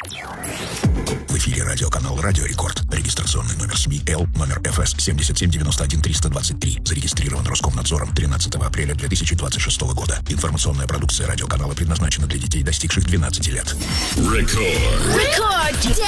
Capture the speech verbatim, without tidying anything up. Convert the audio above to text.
В эфире радиоканал «Радио Рекорд». Регистрационный номер СМИ Л, номер эф эс семь семь девять один три два три. Зарегистрирован Роскомнадзором тринадцатого апреля две тысячи двадцать шестого года. Информационная продукция радиоканала предназначена для детей, достигших двенадцати лет. Рекорд. Рекорд.